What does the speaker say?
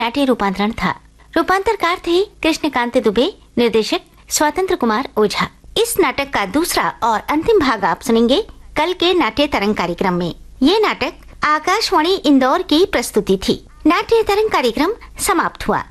नाट्य रूपांतरण था। रूपांतरकार थे कृष्णकांत दुबे, निर्देशक स्वतंत्र कुमार ओझा। इस नाटक का दूसरा और अंतिम भाग आप सुनेंगे कल के नाट्य तरंग कार्यक्रम में। ये नाटक आकाशवाणी इंदौर की प्रस्तुति थी। नाट्य तरंग कार्यक्रम समाप्त हुआ।